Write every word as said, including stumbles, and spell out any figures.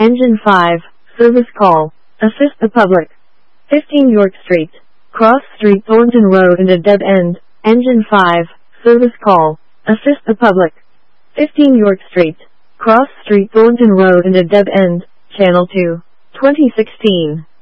Engine five, service call. Assist the public. fifteen York Street. Cross Street Thornton Road and a dead end. Engine five, service call. Assist the public. fifteen York Street. Cross Street Thornton Road and a dead end. Channel two. twenty sixteen.